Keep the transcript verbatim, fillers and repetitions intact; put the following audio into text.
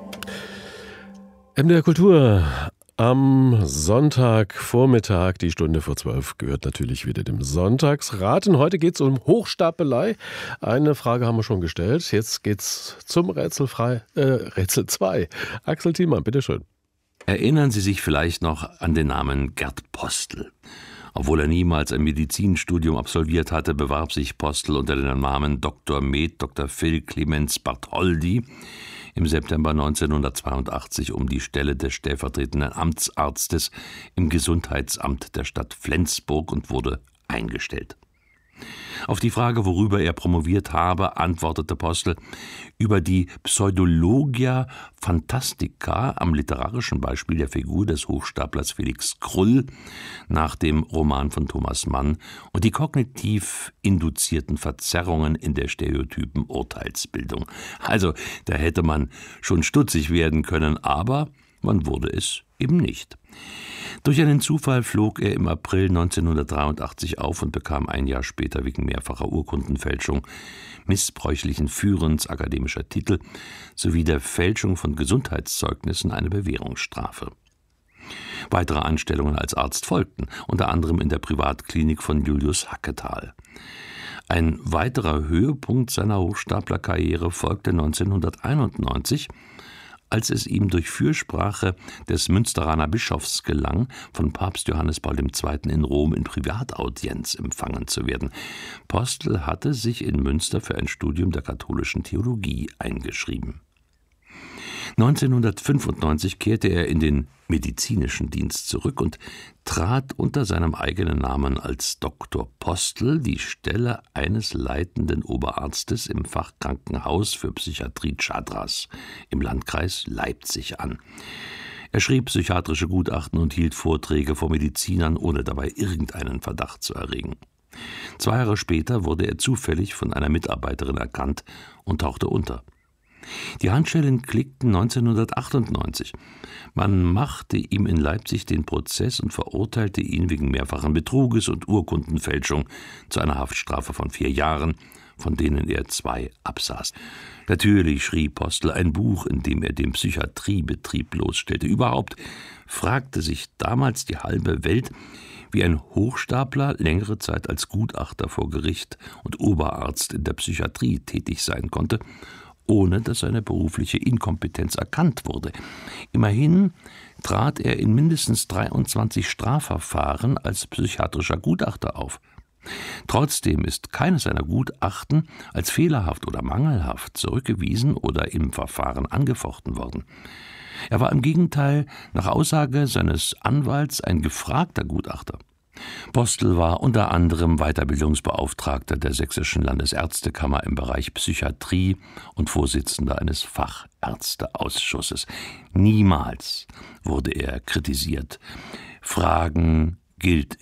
M D R Kultur am Sonntagvormittag, die Stunde vor zwölf, gehört natürlich wieder dem Sonntagsraten. Heute geht es um Hochstapelei. Eine Frage haben wir schon gestellt. Jetzt geht's zum Rätselfrei, äh, Rätsel zwei. Axel Thiemann, bitteschön. Erinnern Sie sich vielleicht noch an den Namen Gerd Postel? Obwohl er niemals ein Medizinstudium absolviert hatte, bewarb sich Postel unter dem Namen Doktor Med. Doktor Phil Clemens Bartholdy im September neunzehnhundertzweiundachtzig um die Stelle des stellvertretenden Amtsarztes im Gesundheitsamt der Stadt Flensburg und wurde eingestellt. Auf die Frage, worüber er promoviert habe, antwortete Postel über die Pseudologia Fantastica am literarischen Beispiel der Figur des Hochstaplers Felix Krull nach dem Roman von Thomas Mann und die kognitiv induzierten Verzerrungen in der stereotypen Urteilsbildung. Also, da hätte man schon stutzig werden können, aber man wurde es eben nicht. Durch einen Zufall flog er im April neunzehnhundertdreiundachtzig auf und bekam ein Jahr später wegen mehrfacher Urkundenfälschung, missbräuchlichen Führens akademischer Titel sowie der Fälschung von Gesundheitszeugnissen eine Bewährungsstrafe. Weitere Anstellungen als Arzt folgten, unter anderem in der Privatklinik von Julius Hacketal. Ein weiterer Höhepunkt seiner Hochstaplerkarriere folgte neunzehnhunderteinundneunzig, als es ihm durch Fürsprache des Münsteraner Bischofs gelang, von Papst Johannes Paul der Zweite. In Rom in Privataudienz empfangen zu werden. Postel hatte sich in Münster für ein Studium der katholischen Theologie eingeschrieben. neunzehnhundertfünfundneunzig kehrte er in den medizinischen Dienst zurück und trat unter seinem eigenen Namen als Doktor Postel die Stelle eines leitenden Oberarztes im Fachkrankenhaus für Psychiatrie Chadras im Landkreis Leipzig an. Er schrieb psychiatrische Gutachten und hielt Vorträge vor Medizinern, ohne dabei irgendeinen Verdacht zu erregen. Zwei Jahre später wurde er zufällig von einer Mitarbeiterin erkannt und tauchte unter. Die Handschellen klickten neunzehnhundertachtundneunzig. Man machte ihm in Leipzig den Prozess und verurteilte ihn wegen mehrfachen Betruges und Urkundenfälschung zu einer Haftstrafe von vier Jahren, von denen er zwei absaß. Natürlich schrieb Postel ein Buch, in dem er den Psychiatriebetrieb bloßstellte. Überhaupt fragte sich damals die halbe Welt, wie ein Hochstapler längere Zeit als Gutachter vor Gericht und Oberarzt in der Psychiatrie tätig sein konnte, ohne dass seine berufliche Inkompetenz erkannt wurde. Immerhin trat er in mindestens dreiundzwanzig Strafverfahren als psychiatrischer Gutachter auf. Trotzdem ist keines seiner Gutachten als fehlerhaft oder mangelhaft zurückgewiesen oder im Verfahren angefochten worden. Er war im Gegenteil nach Aussage seines Anwalts ein gefragter Gutachter. Postel war unter anderem Weiterbildungsbeauftragter der Sächsischen Landesärztekammer im Bereich Psychiatrie und Vorsitzender eines Fachärzteausschusses. Niemals wurde er kritisiert. Fragen gilt